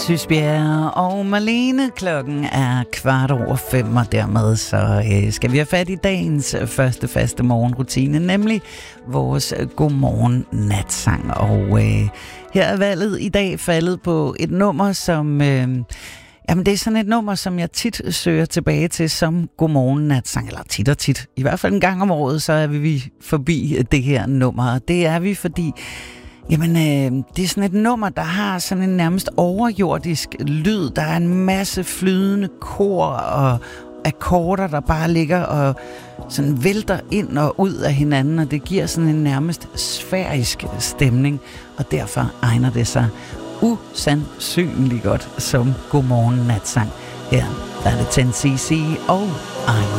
Tysbjerg og Marlene. Klokken er 5:15, og dermed så skal vi have fat i dagens første faste morgenrutine, nemlig vores godmorgen natsang. Og her er valget i dag faldet på et nummer, som... Jamen, det er sådan et nummer, som jeg tit søger tilbage til som godmorgen natsang, eller tit og tit. I hvert fald en gang om året, så er vi forbi det her nummer. Og det er vi, fordi det er sådan et nummer, der har sådan en nærmest overjordisk lyd. Der er en masse flydende kor og akkorder, der bare ligger og sådan vælter ind og ud af hinanden, og det giver sådan en nærmest sfærisk stemning, og derfor egner det sig usandsynligt godt som godmorgen natsang. Her er det 10cc og I'm